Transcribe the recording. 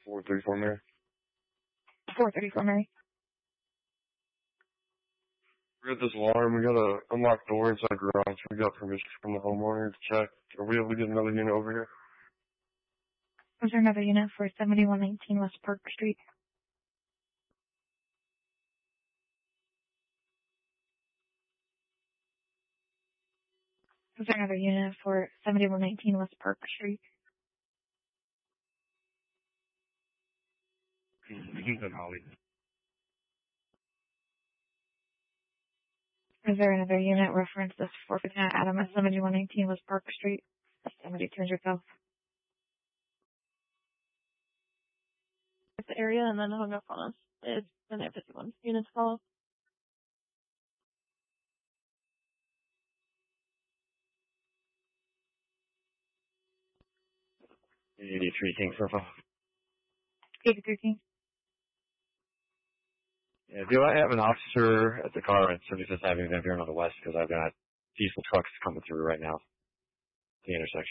434 Mary. 434 Mary. We got this alarm. We got an unlocked door inside the garage. We got permission from the homeowner to check. Are we able to get another unit over here? Was there another unit for 7119 West Park Street? Was there another unit for 7119 West Park Street? He's in Holly. Is there another unit reference this for Adam at 7119 West Park Street? 7200 South. The area and then hung up on us. It's been there 51 units follow. 83 King Profile. 83 King. Yeah, do I have an officer at the car at 75th Avenue Van Buren on the west? Because I've got diesel trucks coming through right now. The intersection.